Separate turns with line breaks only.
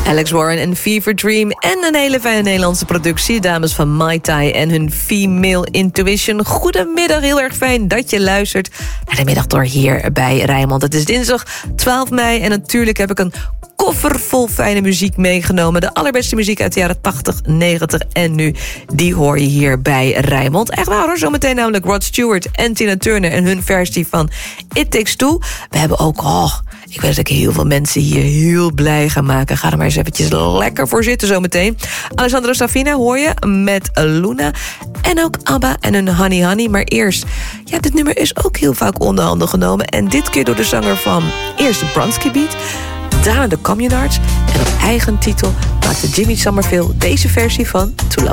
Alex Warren en Fever Dream en een hele fijne Nederlandse productie. Dames van Mai Tai en hun Female Intuition. Goedemiddag, heel erg fijn dat je luistert naar de Middagdoor hier bij Rijnmond. Het is dinsdag 12 mei en natuurlijk heb ik een koffer vol fijne muziek meegenomen. De allerbeste muziek uit de jaren 80, 90 en nu. Die hoor je hier bij Rijnmond. Echt waar hoor, zometeen namelijk Rod Stewart en Tina Turner en hun versie van It Takes Two. We hebben ook, ik weet dat ik heel veel mensen hier heel blij ga maken. Ga er maar eens eventjes lekker voor zitten zometeen. Alessandro Safina hoor je met Luna. En ook ABBA en hun Honey Honey. Maar eerst, dit nummer is ook heel vaak onder handen genomen. En dit keer door de zanger van eerst de Bronski Beat, daarna de Communards. En op eigen titel maakte Jimmy Somerville deze versie van To Love